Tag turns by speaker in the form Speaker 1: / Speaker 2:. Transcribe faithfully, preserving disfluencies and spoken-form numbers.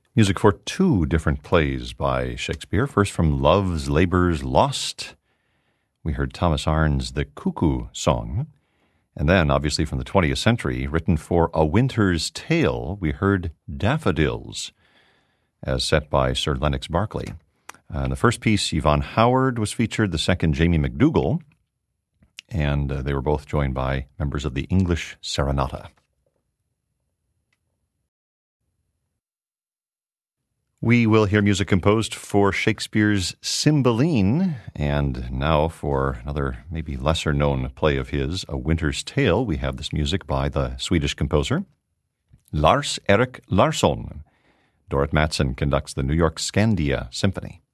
Speaker 1: Music for two different plays by Shakespeare. First, from Love's Labour's Lost, we heard Thomas Arne's The Cuckoo Song. And then, obviously from the twentieth century, written for A Winter's Tale, we heard Daffodils, as set by Sir Lennox Berkeley. Uh, in the first piece, Yvonne Howard was featured, the second, Jamie McDougall, and uh, they were both joined by members of the English Serenata. We will hear music composed for Shakespeare's Cymbeline, and now for another maybe lesser-known play of his, A Winter's Tale, we have this music by the Swedish composer Lars Erik Larsson. Dorrit Mattsson conducts the New York Scandia Symphony.